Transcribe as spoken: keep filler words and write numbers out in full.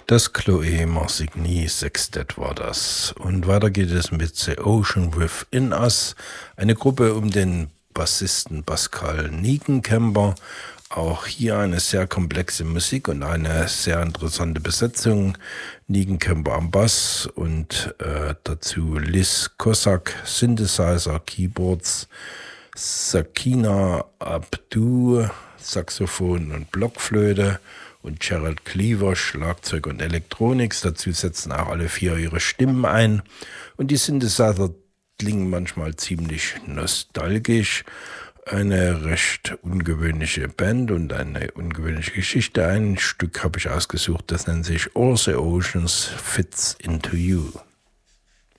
Das Chloé Marsigny Sextett war das. Und weiter geht es mit The Ocean Within Us, eine Gruppe um den Bassisten Pascal Niekenkämper. Auch hier eine sehr komplexe Musik und eine sehr interessante Besetzung. Niekenkämper am Bass und äh, dazu Liz Kossak, Synthesizer, Keyboards, Sakina Abdu, Saxophon und Blockflöte und Gerald Cleaver, Schlagzeug und Elektronik. Dazu setzen auch alle vier ihre Stimmen ein. Und die Synthesizer klingen manchmal ziemlich nostalgisch. Eine recht ungewöhnliche Band und eine ungewöhnliche Geschichte. Ein Stück habe ich ausgesucht, das nennt sich All the Oceans Fits Into You.